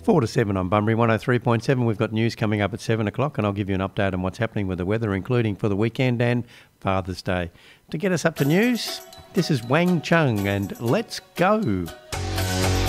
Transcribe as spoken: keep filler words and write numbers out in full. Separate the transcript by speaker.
Speaker 1: Four to seven on Bunbury one oh three point seven. We've got news coming up at seven o'clock, and I'll give you an update on what's happening with the weather, including for the weekend and Father's Day. To get us up to news, this is Wang Chung and Let's Go.